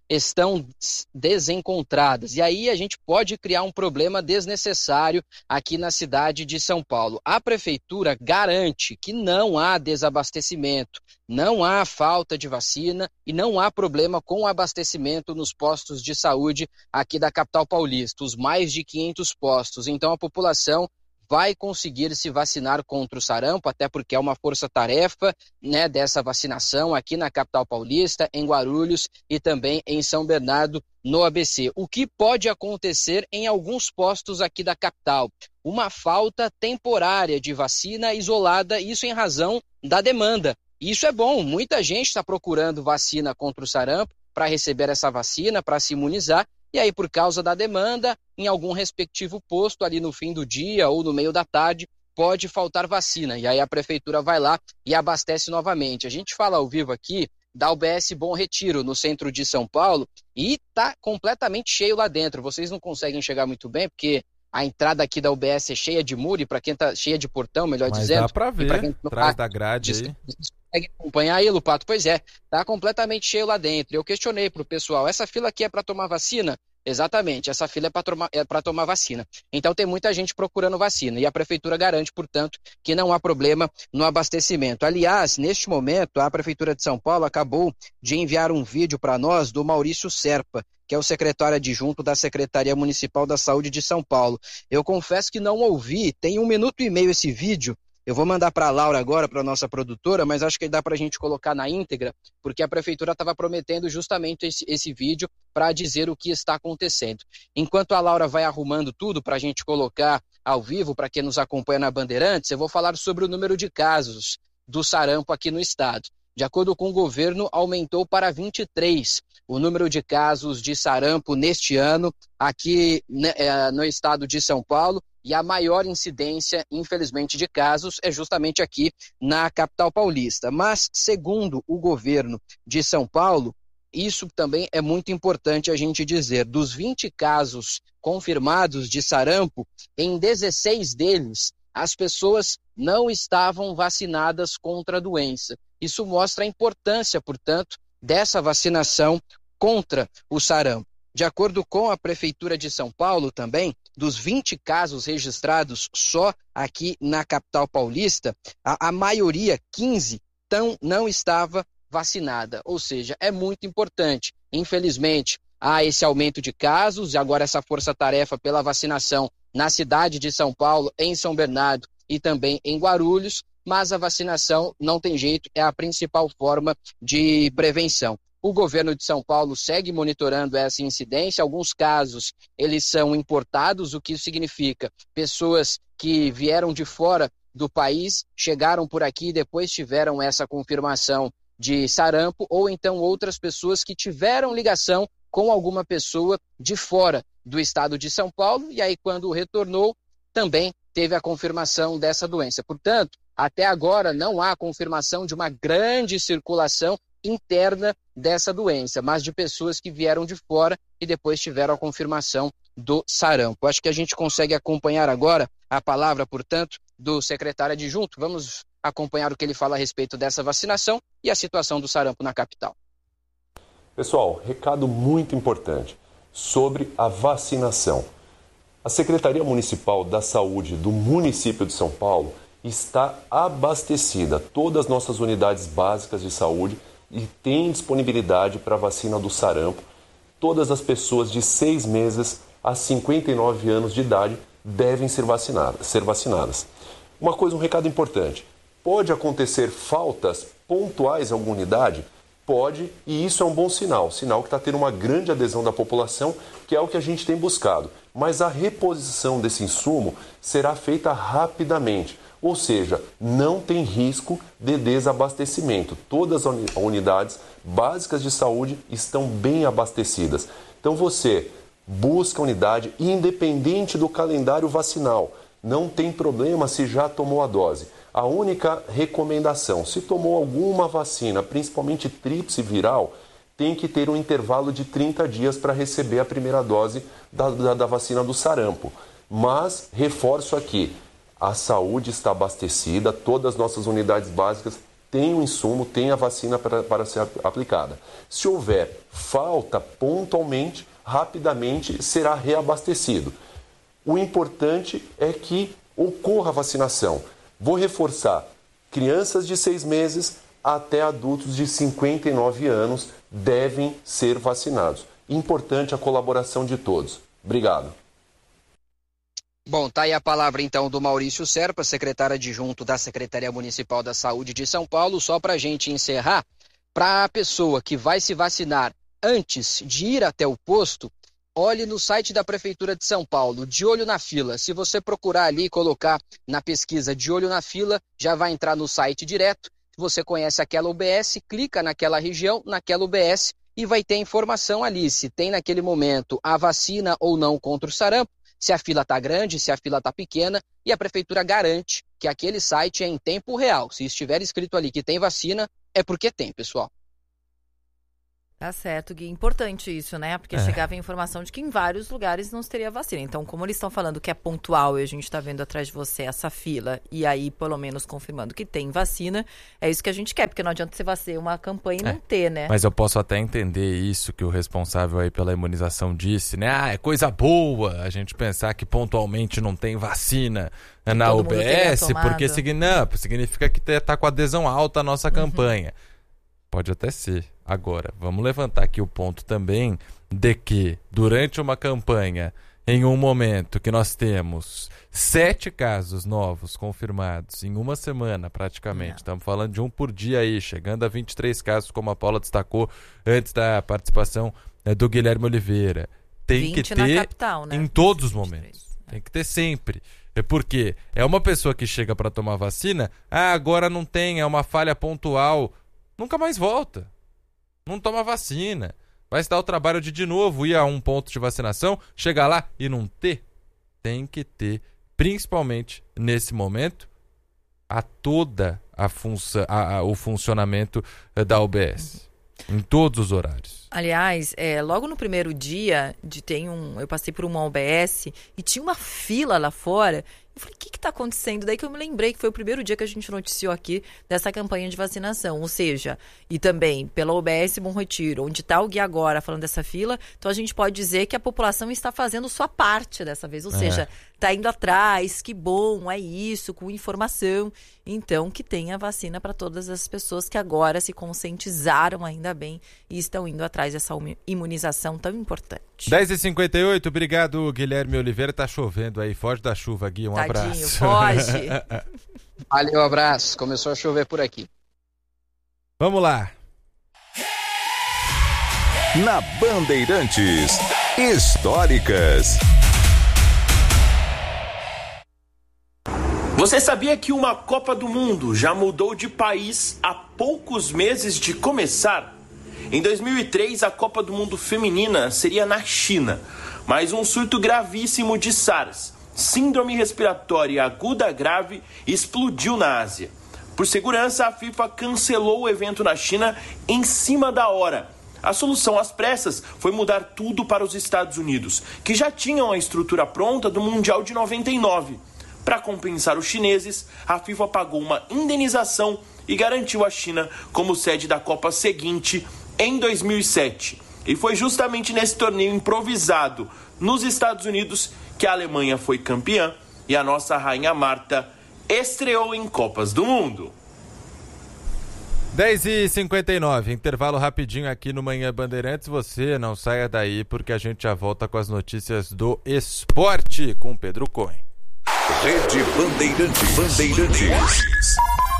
estão desencontradas. E aí a gente pode criar um problema desnecessário aqui na cidade de São Paulo. A prefeitura garante que não há desabastecimento, não há falta de vacina e não há problema com o abastecimento nos postos de saúde aqui da capital paulista, os mais de 500 postos. Então a população vai conseguir se vacinar contra o sarampo, até porque é uma força-tarefa, né, dessa vacinação aqui na capital paulista, em Guarulhos e também em São Bernardo, no ABC. O que pode acontecer em alguns postos aqui da capital? Uma falta temporária de vacina isolada, isso em razão da demanda. Isso é bom, muita gente está procurando vacina contra o sarampo para receber essa vacina, para se imunizar, e aí, por causa da demanda, em algum respectivo posto ali no fim do dia ou no meio da tarde, pode faltar vacina. E aí a prefeitura vai lá e abastece novamente. A gente fala ao vivo aqui da UBS Bom Retiro, no centro de São Paulo, e está completamente cheio lá dentro. Vocês não conseguem chegar muito bem, porque a entrada aqui da UBS é cheia de muro, e para quem está cheia de portão, melhor dizendo. Mas dá para ver, atrás da grade aí. Consegue acompanhar aí, Lupato? Pois é, tá completamente cheio lá dentro. Eu questionei pro pessoal, essa fila aqui é para tomar vacina? Exatamente, essa fila é para tomar vacina. Então tem muita gente procurando vacina e a prefeitura garante, portanto, que não há problema no abastecimento. Aliás, neste momento, a Prefeitura de São Paulo acabou de enviar um vídeo para nós do Maurício Serpa, que é o secretário adjunto da Secretaria Municipal da Saúde de São Paulo. Eu confesso que não ouvi, tem 1 minuto e meio esse vídeo. Eu vou mandar para a Laura agora, para a nossa produtora, mas acho que dá para a gente colocar na íntegra, porque a prefeitura estava prometendo justamente esse vídeo para dizer o que está acontecendo. Enquanto a Laura vai arrumando tudo para a gente colocar ao vivo, para quem nos acompanha na Bandeirantes, eu vou falar sobre o número de casos do sarampo aqui no estado. De acordo com o governo, aumentou para 23 o número de casos de sarampo neste ano aqui no estado de São Paulo. E a maior incidência, infelizmente, de casos é justamente aqui na capital paulista. Mas, segundo o governo de São Paulo, isso também é muito importante a gente dizer. Dos 20 casos confirmados de sarampo, em 16 deles, as pessoas não estavam vacinadas contra a doença. Isso mostra a importância, portanto, dessa vacinação contra o sarampo. De acordo com a Prefeitura de São Paulo também, dos 20 casos registrados só aqui na capital paulista, a maioria, 15, não estava vacinada. Ou seja, é muito importante. Infelizmente, há esse aumento de casos e agora essa força-tarefa pela vacinação na cidade de São Paulo, em São Bernardo e também em Guarulhos, mas a vacinação não tem jeito, é a principal forma de prevenção. O governo de São Paulo segue monitorando essa incidência. Alguns casos, eles são importados, o que isso significa? Pessoas que vieram de fora do país, chegaram por aqui e depois tiveram essa confirmação de sarampo, ou então outras pessoas que tiveram ligação com alguma pessoa de fora do estado de São Paulo, e aí quando retornou, também teve a confirmação dessa doença. Portanto, até agora não há confirmação de uma grande circulação interna dessa doença, mas de pessoas que vieram de fora e depois tiveram a confirmação do sarampo. Acho que a gente consegue acompanhar agora a palavra, portanto, do secretário adjunto. Vamos acompanhar o que ele fala a respeito dessa vacinação e a situação do sarampo na capital. Pessoal, recado muito importante sobre a vacinação. A Secretaria Municipal da Saúde do município de São Paulo está abastecida, todas as nossas unidades básicas de saúde, e tem disponibilidade para a vacina do sarampo. Todas as pessoas de 6 meses a 59 anos de idade devem ser vacinadas. Um recado importante. Pode acontecer faltas pontuais em alguma unidade? Pode, e isso é um bom sinal. Sinal que está tendo uma grande adesão da população, que é o que a gente tem buscado. Mas a reposição desse insumo será feita rapidamente. Ou seja, não tem risco de desabastecimento. Todas as unidades básicas de saúde estão bem abastecidas. Então você busca a unidade independente do calendário vacinal. Não tem problema se já tomou a dose. A única recomendação, se tomou alguma vacina, principalmente tríplice viral, tem que ter um intervalo de 30 dias para receber a primeira dose da vacina do sarampo. Mas, reforço aqui, a saúde está abastecida, todas as nossas unidades básicas tem o insumo, tem a vacina para ser aplicada. Se houver falta pontualmente, rapidamente será reabastecido. O importante é que ocorra a vacinação. Vou reforçar, crianças de 6 meses até adultos de 59 anos devem ser vacinados. Importante a colaboração de todos. Obrigado. Bom, tá aí a palavra então do Maurício Serpa, secretário adjunto da Secretaria Municipal da Saúde de São Paulo. Só para a gente encerrar, para a pessoa que vai se vacinar antes de ir até o posto, olhe no site da Prefeitura de São Paulo, De Olho na Fila. Se você procurar ali e colocar na pesquisa De Olho na Fila, já vai entrar no site direto. Se você conhece aquela UBS, clica naquela região, naquela UBS e vai ter informação ali se tem naquele momento a vacina ou não contra o sarampo, se a fila está grande, se a fila está pequena, e a Prefeitura garante que aquele site é em tempo real. Se estiver escrito ali que tem vacina, é porque tem, pessoal. Tá certo, Gui. Importante isso, né? Porque chegava a informação de que em vários lugares não teria vacina. Então, como eles estão falando que é pontual e a gente está vendo atrás de você essa fila e aí, pelo menos, confirmando que tem vacina, é isso que a gente quer. Porque não adianta você fazer uma campanha e não ter, né? Mas eu posso até entender isso que o responsável aí pela imunização disse, né? Ah, é coisa boa a gente pensar que pontualmente não tem vacina na UBS, porque significa que tá com adesão alta a nossa campanha. Pode até ser. Agora, vamos levantar aqui o ponto também de que, durante uma campanha, em um momento que nós temos 7 casos novos confirmados em uma semana, praticamente, estamos falando de um por dia aí, chegando a 23 casos, como a Paula destacou antes da participação do Guilherme Oliveira. Tem que ter na capital, né? Em todos os momentos. Tem que ter sempre. É porque é uma pessoa que chega para tomar vacina, agora não tem, é uma falha pontual, nunca mais volta. Não toma vacina. Vai se dar o trabalho de novo ir a um ponto de vacinação, chegar lá e não ter. Tem que ter, principalmente nesse momento, o funcionamento da UBS. Em todos os horários. Aliás, logo no primeiro dia, eu passei por uma UBS e tinha uma fila lá fora. Eu falei, o que está acontecendo? Daí que eu me lembrei que foi o primeiro dia que a gente noticiou aqui dessa campanha de vacinação. Ou seja, e também pela UBS Bom Retiro, onde está o Gui agora falando dessa fila, então a gente pode dizer que a população está fazendo sua parte dessa vez. Ou seja, está indo atrás, que bom, é isso, com informação. Então, que tenha vacina para todas as pessoas que agora se conscientizaram, ainda bem, e estão indo atrás dessa imunização tão importante. 10h58, obrigado, Guilherme Oliveira. Tá chovendo aí, foge da chuva, Gui, um abraço. Foge. Valeu, abraço. Começou a chover por aqui. Vamos lá. Na Bandeirantes, históricas. Você sabia que uma Copa do Mundo já mudou de país há poucos meses de começar? Em 2003, a Copa do Mundo feminina seria na China, mas um surto gravíssimo de SARS, Síndrome Respiratória Aguda Grave, explodiu na Ásia. Por segurança, a FIFA cancelou o evento na China em cima da hora. A solução às pressas foi mudar tudo para os Estados Unidos, que já tinham a estrutura pronta do Mundial de 99. Para compensar os chineses, a FIFA pagou uma indenização e garantiu a China como sede da Copa seguinte em 2007. E foi justamente nesse torneio improvisado nos Estados Unidos que a Alemanha foi campeã e a nossa rainha Marta estreou em Copas do Mundo. 10h59, intervalo rapidinho aqui no Manhã Bandeirantes. Você não saia daí porque a gente já volta com as notícias do esporte com Pedro Cohen. Rede Bandeirantes.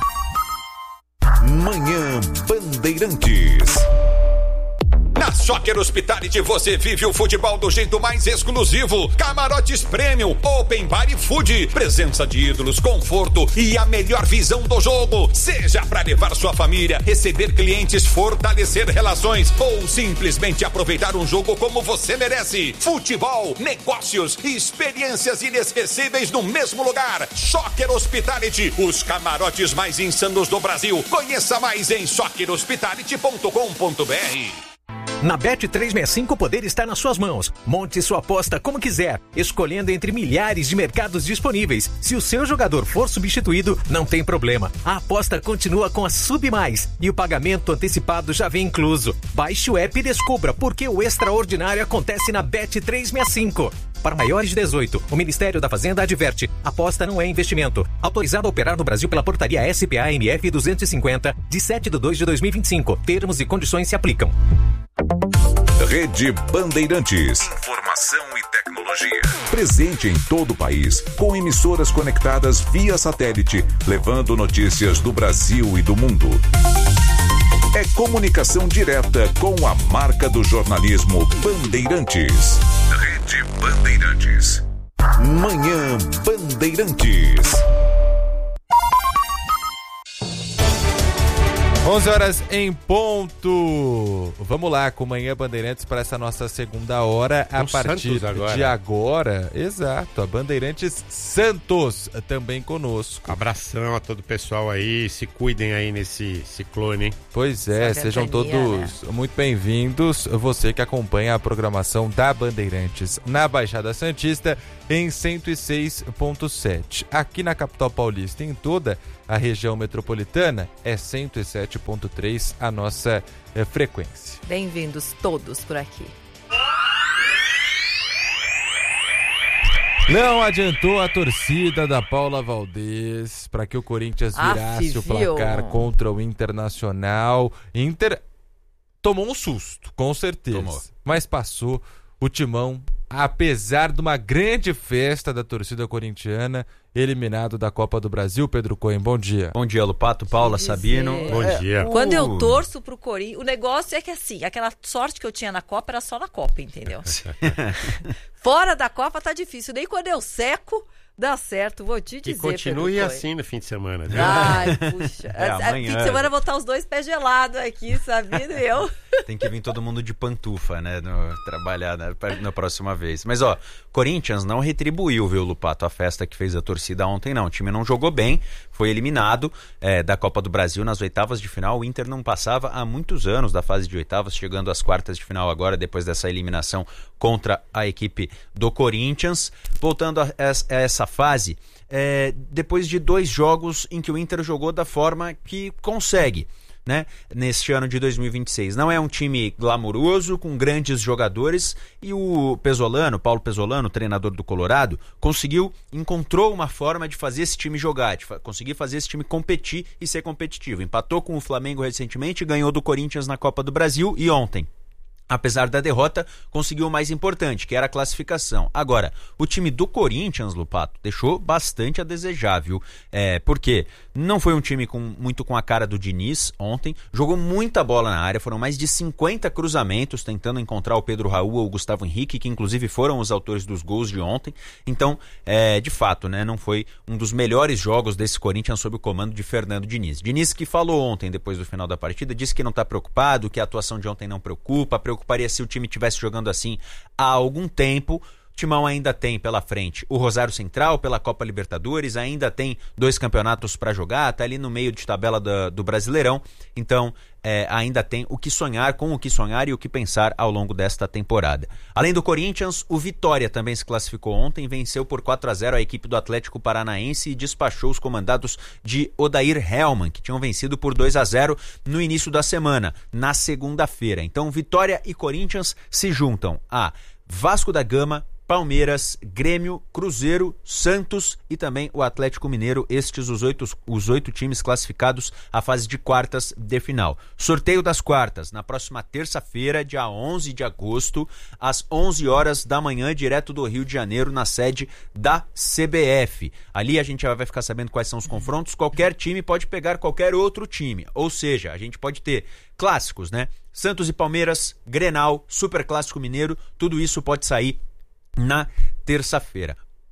Manhã Bandeirantes. Na Soccer Hospitality você vive o futebol do jeito mais exclusivo. Camarotes Premium, Open Bar e Food. Presença de ídolos, conforto e a melhor visão do jogo. Seja para levar sua família, receber clientes, fortalecer relações ou simplesmente aproveitar um jogo como você merece. Futebol, negócios e experiências inesquecíveis no mesmo lugar. Soccer Hospitality, os camarotes mais insanos do Brasil. Conheça mais em soccerhospitality.com.br. Na Bet365 o poder está nas suas mãos. Monte sua aposta como quiser, escolhendo entre milhares de mercados disponíveis. Se o seu jogador for substituído, não tem problema. A aposta continua com a Sub Mais e o pagamento antecipado já vem incluso. Baixe o app e descubra por que o extraordinário acontece na Bet365. Para maiores de 18, o Ministério da Fazenda adverte: aposta não é investimento. Autorizado a operar no Brasil pela portaria SPA-MF 250, de 7/2/2025. Termos e condições se aplicam. Rede Bandeirantes. Informação e tecnologia. Presente em todo o país, com emissoras conectadas via satélite, levando notícias do Brasil e do mundo. É comunicação direta com a marca do jornalismo Bandeirantes. Rede Bandeirantes. Manhã Bandeirantes. 11 horas em ponto. Vamos lá com Manhã Bandeirantes para essa nossa segunda hora. A partir de agora, exato, a Bandeirantes Santos também conosco. Abração a todo o pessoal aí, se cuidem aí nesse ciclone, hein? Pois é, sejam todos muito bem-vindos. Você que acompanha a programação da Bandeirantes na Baixada Santista em 106.7. Aqui na capital paulista, em toda a região metropolitana, é 107.3 a nossa frequência. Bem-vindos todos por aqui. Não adiantou a torcida da Paula Valdez para que o Corinthians virasse o placar contra o Internacional. Inter tomou um susto, com certeza, mas passou o Timão, apesar de uma grande festa da torcida corintiana, eliminado da Copa do Brasil. Pedro Cohen, bom dia. Bom dia, Lupato, Paula, Sabino. Bom dia. Quando eu torço pro Corinthians, o negócio é que assim, aquela sorte que eu tinha na Copa era só na Copa, entendeu? Fora da Copa tá difícil, nem quando eu seco dá certo, vou te dizer. E continue assim no fim de semana. Né? Ai, puxa. Fim de semana eu vou estar os dois pés gelados aqui, sabendo eu. Tem que vir todo mundo de pantufa, né? Trabalhar na próxima vez. Mas, ó, Corinthians não retribuiu, viu, Lupato, a festa que fez a torcida ontem, não. O time não jogou bem, foi eliminado da Copa do Brasil nas oitavas de final. O Inter não passava há muitos anos da fase de oitavas, chegando às quartas de final agora, depois dessa eliminação contra a equipe do Corinthians. Voltando a essa fase, depois de 2 jogos em que o Inter jogou da forma que consegue, né, neste ano de 2026. Não é um time glamuroso, com grandes jogadores, e o Pesolano, Paulo Pesolano, treinador do Colorado, encontrou uma forma de fazer esse time jogar, de conseguir fazer esse time competir e ser competitivo. Empatou com o Flamengo recentemente, ganhou do Corinthians na Copa do Brasil e ontem, apesar da derrota, conseguiu o mais importante, que era a classificação. Agora, o time do Corinthians, Lupato, deixou bastante a desejar, viu? Porque não foi um time muito com a cara do Diniz ontem, jogou muita bola na área, foram mais de 50 cruzamentos tentando encontrar o Pedro Raul ou o Gustavo Henrique, que inclusive foram os autores dos gols de ontem. Então, de fato, né, não foi um dos melhores jogos desse Corinthians sob o comando de Fernando Diniz. Diniz, que falou ontem, depois do final da partida, disse que não está preocupado, que a atuação de ontem não preocuparia se o time estivesse jogando assim há algum tempo. O Timão ainda tem pela frente o Rosário Central pela Copa Libertadores, ainda tem 2 campeonatos para jogar, tá ali no meio de tabela do Brasileirão, então ainda tem o que sonhar e o que pensar ao longo desta temporada. Além do Corinthians, o Vitória também se classificou ontem, venceu por 4-0 a equipe do Atlético Paranaense e despachou os comandados de Odair Hellmann, que tinham vencido por 2-0 no início da semana, na segunda-feira. Então, Vitória e Corinthians se juntam a Vasco da Gama, Palmeiras, Grêmio, Cruzeiro, Santos e também o Atlético Mineiro, estes os 8 times classificados à fase de quartas de final. Sorteio das quartas, na próxima terça-feira, dia 11 de agosto, às 11 horas da manhã, direto do Rio de Janeiro, na sede da CBF. Ali a gente já vai ficar sabendo quais são os confrontos, qualquer time pode pegar qualquer outro time, ou seja, a gente pode ter clássicos, né? Santos e Palmeiras, Grenal, Superclássico Mineiro, tudo isso pode sair na terça-feira.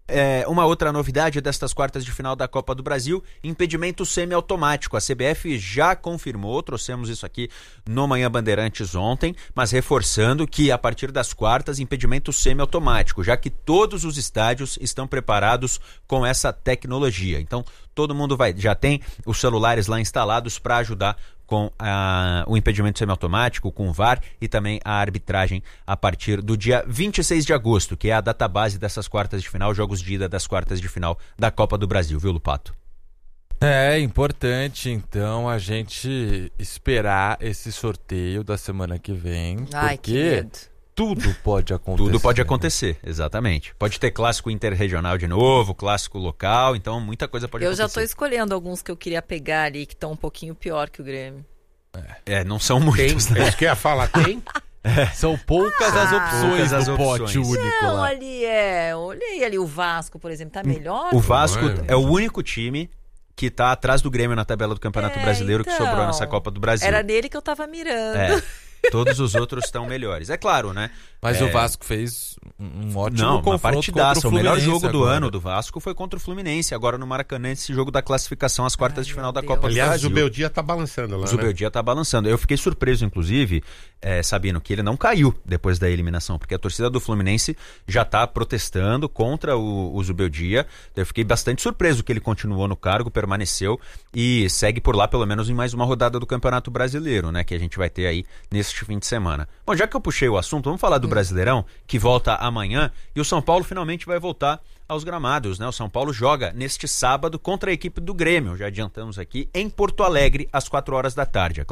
Uma outra novidade destas quartas de final da Copa do Brasil, impedimento semiautomático. A CBF já confirmou, trouxemos isso aqui no Manhã Bandeirantes ontem, mas reforçando que a partir das quartas, impedimento semiautomático, já que todos os estádios estão preparados com essa tecnologia. Então, todo mundo já tem os celulares lá instalados para ajudar com o impedimento semiautomático, com o VAR e também a arbitragem a partir do dia 26 de agosto, que é a data base dessas quartas de final, jogos de ida das quartas de final da Copa do Brasil, viu, Lupato? É importante, então, a gente esperar esse sorteio da semana que vem, Ai, que porque medo. tudo pode acontecer. Tudo pode acontecer, exatamente. Pode ter clássico interregional de novo, clássico local, então muita coisa pode acontecer. Eu já tô escolhendo alguns que eu queria pegar ali, que estão um pouquinho pior que o Grêmio. Não são muitos, né? É isso que eu ia falar, tem? São poucas as opções poucas do as pote opções. único Não, lá. olhei ali o Vasco, por exemplo, tá melhor? O Vasco é o único time que tá atrás do Grêmio na tabela do Campeonato Brasileiro que então, sobrou nessa Copa do Brasil. Era nele que eu tava mirando. Todos os outros estão melhores. É claro, né? Mas o Vasco fez um ótimo uma confronto partidaça. contra o O melhor Fluminense jogo do agora. ano do Vasco foi contra o Fluminense, agora no Maracanã, esse jogo da classificação às quartas de final da Copa do Aliás, Brasil. o Beldia tá balançando lá, O Beldia tá balançando. Eu fiquei surpreso, inclusive, sabendo que ele não caiu depois da eliminação, porque a torcida do Fluminense já tá protestando contra o Zubeldia. Eu fiquei bastante surpreso que ele continuou no cargo, permaneceu e segue por lá pelo menos em mais uma rodada do Campeonato Brasileiro, né, que a gente vai ter aí neste fim de semana. Bom, já que eu puxei o assunto, vamos falar do Brasileirão, que volta amanhã, e o São Paulo finalmente vai voltar aos gramados, né? O São Paulo joga neste sábado contra a equipe do Grêmio, já adiantamos aqui, em Porto Alegre, às 4 horas da tarde.